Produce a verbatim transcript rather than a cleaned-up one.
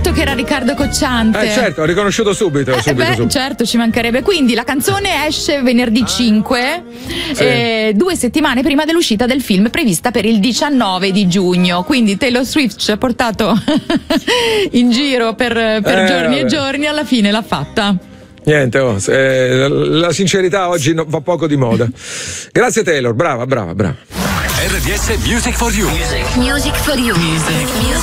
detto che era Riccardo Cocciante. Eh certo, ho riconosciuto subito, Eh, subito, beh, subito. certo, ci mancherebbe. Quindi la canzone esce venerdì cinque, Sì. eh, due settimane prima dell'uscita del film prevista per il diciannove di giugno. Quindi Taylor Swift ci ha portato in giro per, per Eh, giorni vabbè. e giorni, alla fine l'ha fatta. Niente, oh, eh, la sincerità oggi no- va poco di moda. Grazie Taylor, brava, brava, brava. R D S Music for You. Music for you. Music.